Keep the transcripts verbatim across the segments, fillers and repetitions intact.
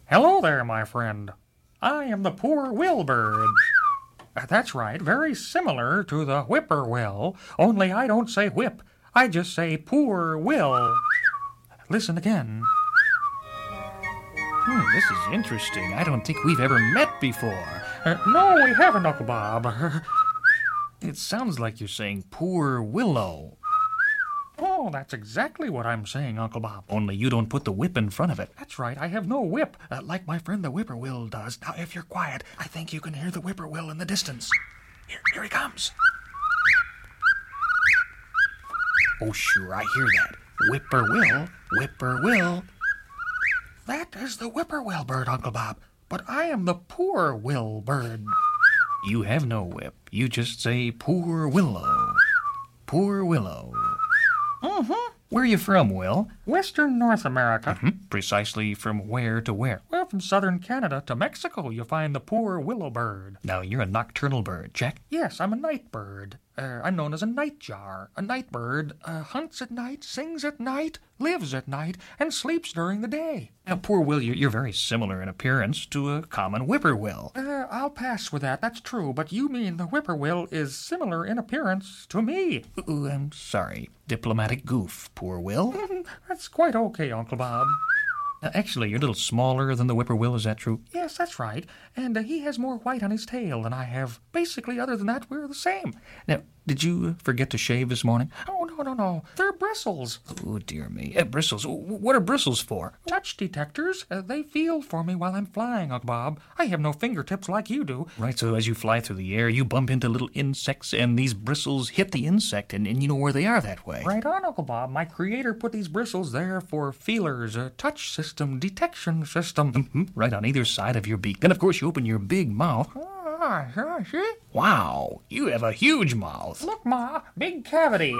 Hello there, my friend. I am the poor will bird. Uh, That's right, very similar to the whippoorwill, only I don't say whip. I just say poor will. Listen again. Hmm, this is interesting. I don't think we've ever met before. Uh, no, we haven't, Uncle Bob. It sounds like you're saying poor willow. Oh, that's exactly what I'm saying, Uncle Bob. Only you don't put the whip in front of it. That's right, I have no whip, uh, like my friend the whippoorwill does. Now, if you're quiet, I think you can hear the whippoorwill in the distance. Here, here he comes. Oh, sure, I hear that. Whippoorwill, whippoorwill. That is the whippoorwill bird, Uncle Bob. But I am the poor will bird. You have no whip. You just say poor willow. Poor willow. Mm-hmm. Where are you from, Will? Western North America. Hmm? Precisely from where to where? Well, from southern Canada to Mexico, you'll find the poor willow bird. Now, you're a nocturnal bird, check? Yes, I'm a night bird. Uh, I'm known as a nightjar. A night bird uh, hunts at night, sings at night, lives at night, and sleeps during the day. Now, poor Will, you're, you're very similar in appearance to a common whippoorwill. Uh, I'll pass with that, that's true, but you mean the whippoorwill is similar in appearance to me. Ooh, I'm sorry. Diplomatic goof, poor Will. That's quite okay, Uncle Bob. Now, actually, you're a little smaller than the whippoorwill, is that true? Yes, that's right, and uh, he has more white on his tail than I have. Basically, other than that, we're the same. Now, did you forget to shave this morning? Oh, no, no, no, they're bristles. Oh, dear me. Uh, bristles. What are bristles for? Touch detectors. Uh, they feel for me while I'm flying, Uncle Bob. I have no fingertips like you do. Right, so as you fly through the air, you bump into little insects, and these bristles hit the insect, and, and you know where they are that way. Right on, Uncle Bob. My creator put these bristles there for feelers, a touch system, detection system. Mm-hmm. Right on either side of your beak. Then, of course, you open your big mouth. Ah, ah, see? Wow, you have a huge mouth. Look, Ma, big cavity.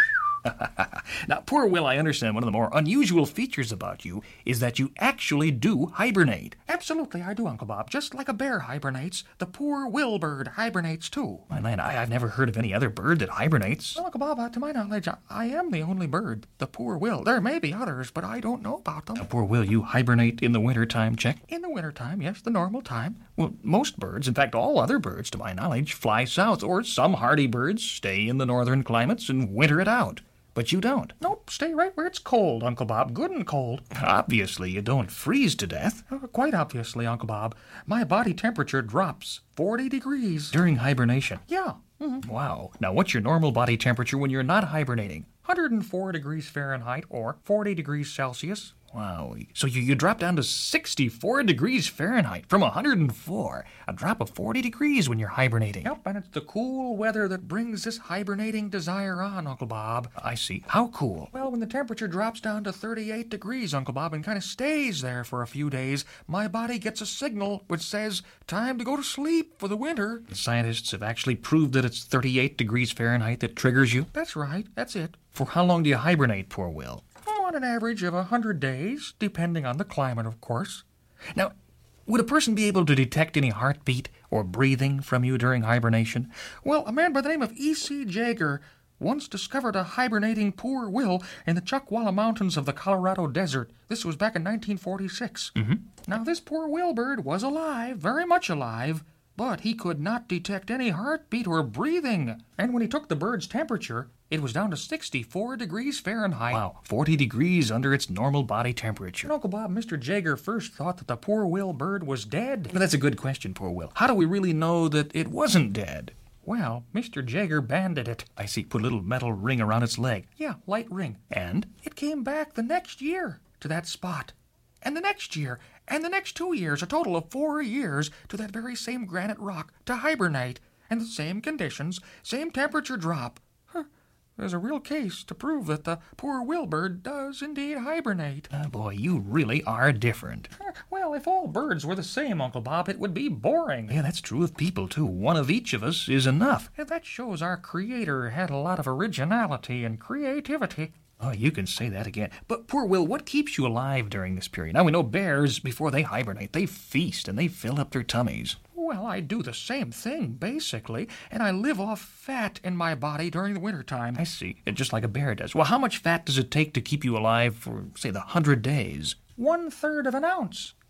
Now, poor Will, I understand one of the more unusual features about you is that you actually do hibernate. Absolutely, I do, Uncle Bob. Just like a bear hibernates, the poor will bird hibernates too. My land, I, I've never heard of any other bird that hibernates. Well, Uncle Bob, uh, to my knowledge, I, I am the only bird, the poor will. There may be others, but I don't know about them. Now, poor Will, you hibernate in the wintertime, check? In the wintertime, yes, the normal time. Well, most birds, in fact all other birds to my knowledge, fly south, or some hardy birds stay in the northern climates and winter it out. But you don't. Nope, stay right where it's cold, Uncle Bob, good and cold. Obviously, you don't freeze to death. Uh, quite obviously, Uncle Bob. My body temperature drops forty degrees. During hibernation. Yeah. Mm-hmm. Wow. Now, what's your normal body temperature when you're not hibernating? one hundred four degrees Fahrenheit or forty degrees Celsius. Wow. So you, you drop down to sixty-four degrees Fahrenheit from one hundred four. A drop of forty degrees when you're hibernating. Yep, and it's the cool weather that brings this hibernating desire on, Uncle Bob. I see. How cool? Well, when the temperature drops down to thirty-eight degrees, Uncle Bob, and kind of stays there for a few days, my body gets a signal which says, time to go to sleep for the winter. The scientists have actually proved that it's thirty-eight degrees Fahrenheit that triggers you. That's right, that's it. For how long do you hibernate, poor Will? Oh, on an average of a hundred days, depending on the climate, of course. Now, would a person be able to detect any heartbeat or breathing from you during hibernation? Well, a man by the name of E C Jaeger once discovered a hibernating poor will in the Chuckwalla Mountains of the Colorado Desert. This was back in nineteen forty-six. Mm-hmm. Now, this poor will bird was alive, very much alive, but he could not detect any heartbeat or breathing. And when he took the bird's temperature, it was down to sixty-four degrees Fahrenheit. Wow, forty degrees under its normal body temperature. And Uncle Bob, Mister Jaeger first thought that the poor will bird was dead. Well, that's a good question, poor Will. How do we really know that it wasn't dead? Well, Mister Jaeger banded it. I see, put a little metal ring around its leg. Yeah, light ring. And? It came back the next year to that spot. And the next year, and the next two years, a total of four years, to that very same granite rock to hibernate. And the same conditions, same temperature drop. Huh. There's a real case to prove that the poor will bird does indeed hibernate. Oh, boy, you really are different. Well, if all birds were the same, Uncle Bob, it would be boring. Yeah, that's true of people, too. One of each of us is enough. And that shows our Creator had a lot of originality and creativity. Oh, you can say that again. But, poor Will, what keeps you alive during this period? Now, we know bears, before they hibernate, they feast and they fill up their tummies. Well, I do the same thing, basically, and I live off fat in my body during the wintertime. I see. Just like a bear does. Well, how much fat does it take to keep you alive for, say, the hundred days? One-third of an ounce.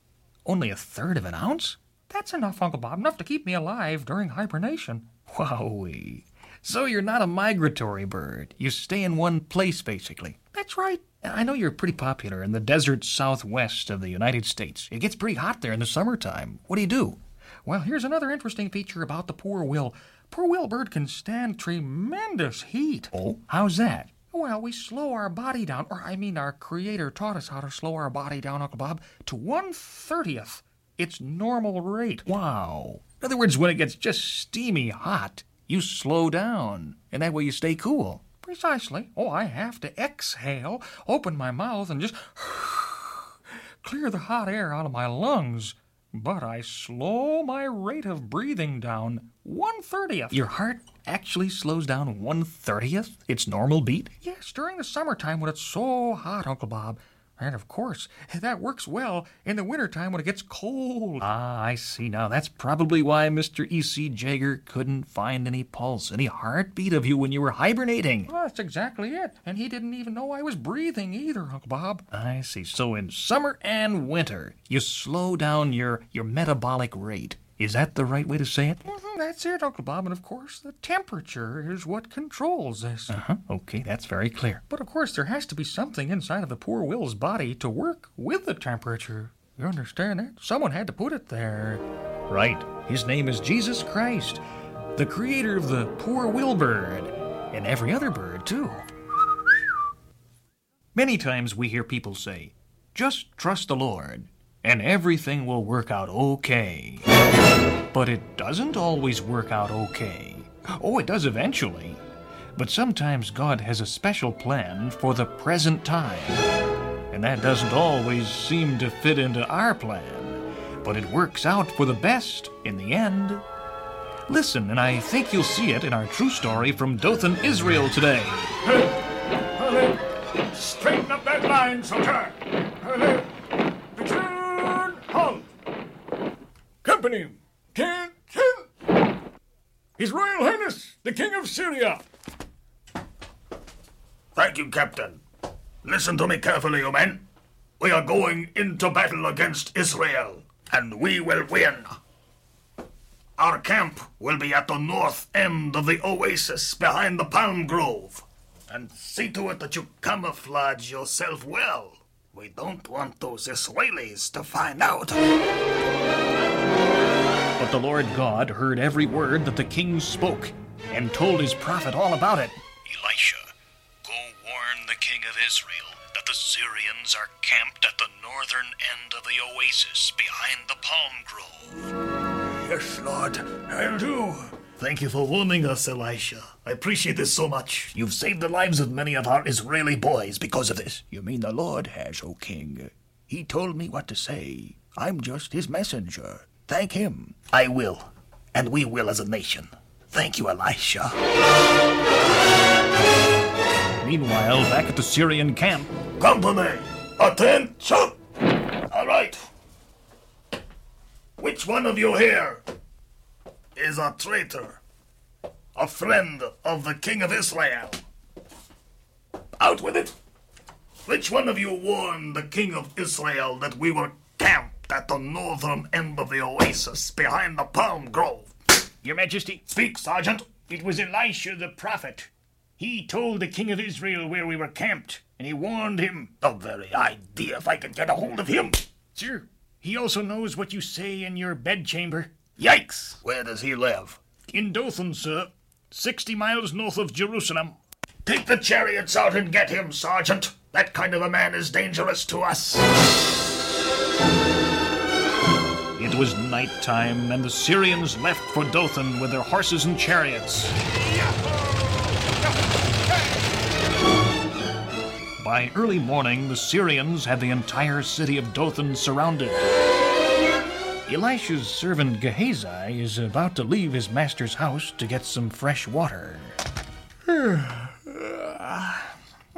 Only a third of an ounce? That's enough, Uncle Bob, enough to keep me alive during hibernation. Wowee. So you're not a migratory bird. You stay in one place, basically. That's right. I know you're pretty popular in the desert southwest of the United States. It gets pretty hot there in the summertime. What do you do? Well, here's another interesting feature about the poor will. Poor will bird can stand tremendous heat. Oh, how's that? Well, we slow our body down, or I mean our Creator taught us how to slow our body down, Uncle Bob, to one-thirtieth its normal rate. Wow. In other words, when it gets just steamy hot, you slow down, and that way you stay cool. Precisely. Oh, I have to exhale, open my mouth, and just clear the hot air out of my lungs. But I slow my rate of breathing down one-thirtieth. Your heart actually slows down one-thirtieth its normal beat? Yes, during the summertime when it's so hot, Uncle Bob. And, of course, that works well in the wintertime when it gets cold. Ah, I see now. That's probably why Mister E C. Jaeger couldn't find any pulse, any heartbeat of you when you were hibernating. Well, that's exactly it. And he didn't even know I was breathing either, Uncle Bob. I see. So in summer and winter, you slow down your, your metabolic rate. Is that the right way to say it? Mm-hmm, that's it, Uncle Bob. And, of course, the temperature is what controls this. Uh-huh. Okay, that's very clear. But, of course, there has to be something inside of the poor will's body to work with the temperature. You understand that? Someone had to put it there. Right. His name is Jesus Christ, the creator of the poor will bird, and every other bird, too. Many times we hear people say, just trust the Lord, and everything will work out okay. But it doesn't always work out okay. Oh, it does eventually. But sometimes God has a special plan for the present time. And that doesn't always seem to fit into our plan. But it works out for the best in the end. Listen, and I think you'll see it in our true story from Dothan, Israel today. Hey, hey, straighten up that line, soldier. Hey, return, halt. Company, ten, ten. His Royal Highness, the King of Syria. Thank you, Captain. Listen to me carefully, you men. We are going into battle against Israel, and we will win. Our camp will be at the north end of the oasis behind the palm grove. And see to it that you camouflage yourself well. We don't want those Israelis to find out. But the Lord God heard every word that the king spoke, and told his prophet all about it. Elisha, go warn the king of Israel that the Syrians are camped at the northern end of the oasis behind the palm grove. Yes, Lord, I'll do. Thank you for warning us, Elisha. I appreciate this so much. You've saved the lives of many of our Israeli boys because of this. You mean the Lord has, O king. He told me what to say. I'm just his messenger. Thank him. I will, and we will as a nation. Thank you, Elisha. Meanwhile, back at the Syrian camp, Company, attention! All right. Which one of you here is a traitor, a friend of the King of Israel? Out with it. Which one of you warned the King of Israel that we were camped at the northern end of the oasis behind the palm grove? Your Majesty, Speak, Sergeant. it was Elisha the prophet. He told the King of Israel where we were camped, and he warned him. The very idea if I could get a hold of him. Sir, he also knows what you say in your bedchamber. Yikes! Where does he live? In Dothan, sir, sixty miles north of Jerusalem. Take the chariots out and get him, Sergeant. That kind of a man is dangerous to us. it was night time, and the Syrians left for Dothan with their horses and chariots. By early morning, the Syrians had the entire city of Dothan surrounded. Elisha's servant Gehazi is about to leave his master's house to get some fresh water.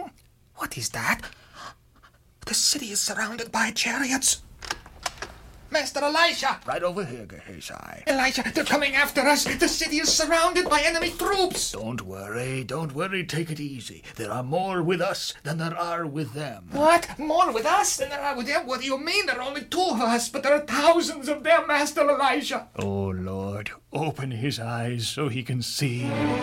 What is that? The city is surrounded by chariots. Master Elisha! Right over here, Gehazi. Elijah, they're coming after us! The city is surrounded by enemy troops! Don't worry, don't worry, take it easy. There are more with us than there are with them. What? More with us than there are with them? What do you mean? There are only two of us, but there are thousands of them, Master Elisha! Oh, Lord, open his eyes so he can see.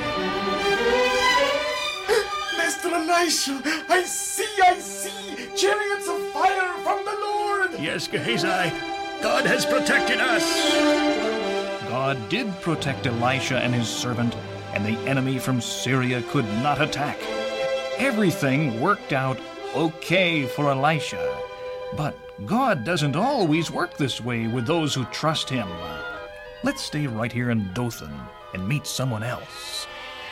Master Elisha, I see, I see! Chariots of fire from the Lord! Yes, Gehazi, God has protected us. God did protect Elisha and his servant, and the enemy from Syria could not attack. Everything worked out okay for Elisha. But God doesn't always work this way with those who trust him. Let's stay right here in Dothan and meet someone else.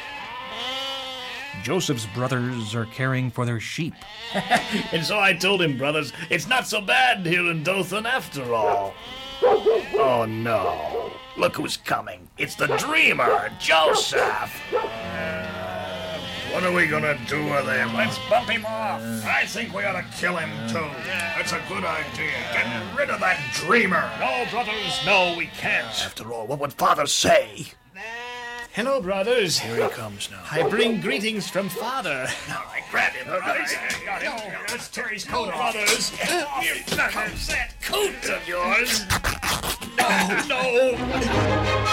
Joseph's brothers are caring for their sheep. And so I told him, brothers, it's not so bad here in Dothan after all. Oh, no. Look who's coming. It's the dreamer, Joseph. Uh, what are we gonna do with him? Let's bump him off. I think we ought to kill him, too. That's a good idea. Get rid of that dreamer. No, brothers, no, we can't. After all, what would Father say? Hello, brothers. Here he comes now. I bring greetings from Father. All right, grab him, brothers. Got him. Let's tear his coat off. Brothers, here comes that coat of yours. No, no.